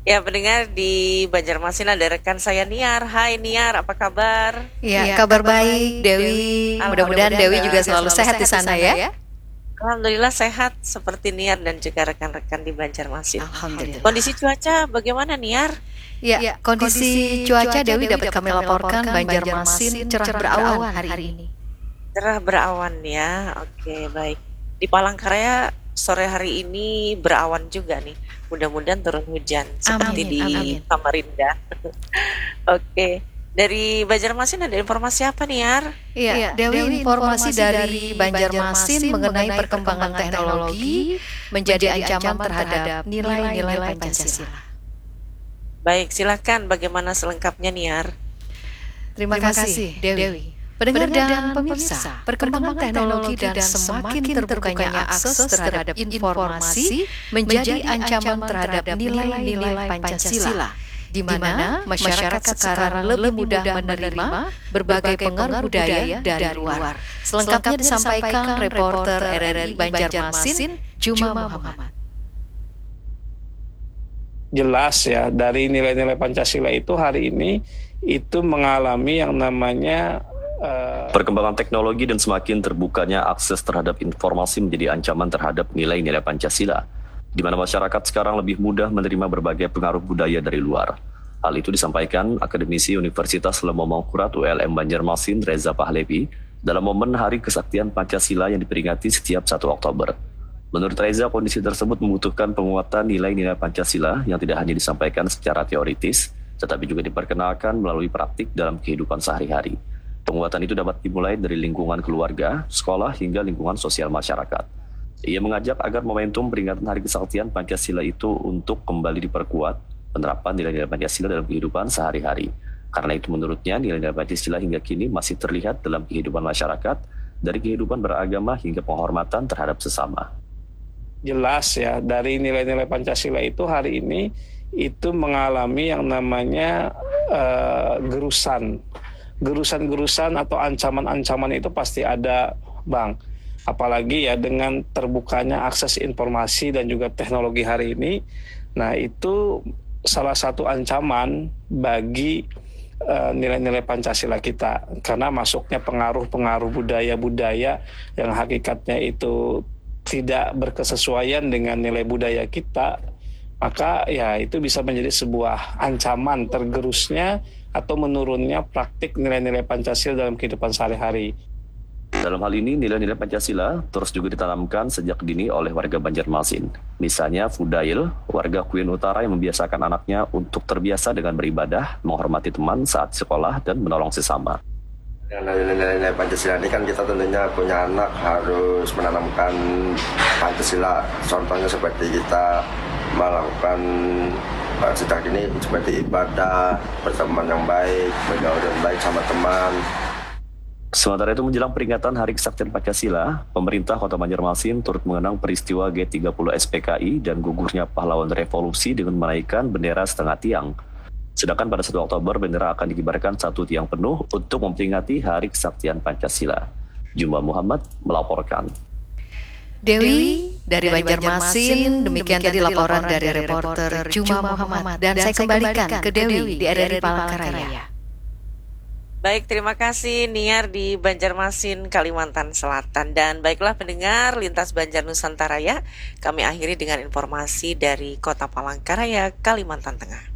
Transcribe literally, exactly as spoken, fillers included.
Ya, pendengar di Banjarmasin ada rekan saya Niar. Hai Niar, apa kabar? Ya, ya kabar baik Dewi. Mudah-mudahan Dewi juga selalu sehat di sana ya. Alhamdulillah sehat seperti Niar dan juga rekan-rekan di Banjarmasin. Alhamdulillah. Kondisi cuaca bagaimana Niar? Ya, ya kondisi cuaca Dewi dapat kami laporkan Banjarmasin cerah berawan hari ini. Cerah berawan ya. Oke, baik. Di Palangkaraya sore hari ini berawan juga nih. Mudah-mudahan turun hujan seperti Amin, di amin. Samarinda. Oke. Dari Banjarmasin ada informasi apa nih, Yar? Iya, Dewi, informasi dari Banjarmasin mengenai perkembangan teknologi menjadi ancaman terhadap nilai-nilai Pancasila. Baik, silakan bagaimana selengkapnya nih, Yar? Terima kasih, Dewi. Pendengar dan pemirsa, perkembangan teknologi dan semakin terbukanya akses terhadap informasi menjadi ancaman terhadap nilai-nilai Pancasila, di mana masyarakat sekarang lebih mudah menerima berbagai pengaruh budaya dari luar. Selengkapnya disampaikan reporter R R I Banjarmasin, Juma Muhammad. Jelas ya, dari nilai-nilai Pancasila itu hari ini itu mengalami yang namanya perkembangan teknologi dan semakin terbukanya akses terhadap informasi menjadi ancaman terhadap nilai-nilai Pancasila, di mana masyarakat sekarang lebih mudah menerima berbagai pengaruh budaya dari luar. Hal itu disampaikan akademisi Universitas Lemong Mangkurat U L M Banjarmasin Reza Pahlevi dalam momen Hari Kesaktian Pancasila yang diperingati setiap satu Oktober. Menurut Reza, kondisi tersebut membutuhkan penguatan nilai-nilai Pancasila yang tidak hanya disampaikan secara teoritis, tetapi juga diperkenalkan melalui praktik dalam kehidupan sehari-hari. Penguatan itu dapat dimulai dari lingkungan keluarga, sekolah, hingga lingkungan sosial masyarakat. Ia mengajak agar momentum peringatan Hari Kesaktian Pancasila itu untuk kembali diperkuat penerapan nilai-nilai Pancasila dalam kehidupan sehari-hari. Karena itu menurutnya nilai-nilai Pancasila hingga kini masih terlihat dalam kehidupan masyarakat, dari kehidupan beragama hingga penghormatan terhadap sesama. Jelas ya, dari nilai-nilai Pancasila itu hari ini itu mengalami yang namanya uh, gerusan. Gerusan-gerusan atau ancaman-ancaman itu pasti ada, Bang. Apalagi ya dengan terbukanya akses informasi dan juga teknologi hari ini. Nah, itu salah satu ancaman bagi uh, nilai-nilai Pancasila kita. Karena masuknya pengaruh-pengaruh budaya-budaya yang hakikatnya itu tidak berkesesuaian dengan nilai budaya kita, maka ya itu bisa menjadi sebuah ancaman tergerusnya atau menurunnya praktik nilai-nilai Pancasila dalam kehidupan sehari-hari. Dalam hal ini, nilai-nilai Pancasila terus juga ditanamkan sejak dini oleh warga Banjarmasin. Misalnya Fudail, warga Kuyen Utara yang membiasakan anaknya untuk terbiasa dengan beribadah, menghormati teman saat sekolah, dan menolong sesama. Nilai-nilai Pancasila ini kan kita tentunya punya anak harus menanamkan Pancasila. Contohnya seperti kita melakukan sejak ini seperti ibadah, berteman yang baik, bergaul yang baik sama teman. Sementara itu menjelang peringatan Hari Kesaktian Pancasila, pemerintah Kota Banjarmasin turut mengenang peristiwa G tiga puluh S P K I dan gugurnya pahlawan revolusi dengan menaikkan bendera setengah tiang. Sedangkan pada satu Oktober bendera akan dikibarkan satu tiang penuh untuk memperingati Hari Kesaktian Pancasila. Juma Muhammad melaporkan. Dewi dari Banjarmasin, demikian tadi laporan dari reporter Juma Muhammad, dan saya kembalikan ke Dewi di R R I Palangkaraya. Baik, terima kasih Niar di Banjarmasin, Kalimantan Selatan. Dan baiklah pendengar Lintas Banjar Nusantara ya, kami akhiri dengan informasi dari Kota Palangkaraya, Kalimantan Tengah.